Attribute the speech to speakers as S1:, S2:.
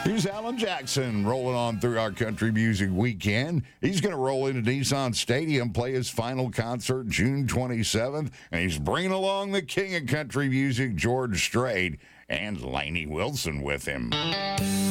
S1: Here's Alan Jackson rolling on through our country music weekend. He's going to roll into Nissan Stadium, play his final concert June 27th, and he's bringing along the king of country music, George Strait, and Lainey Wilson with him.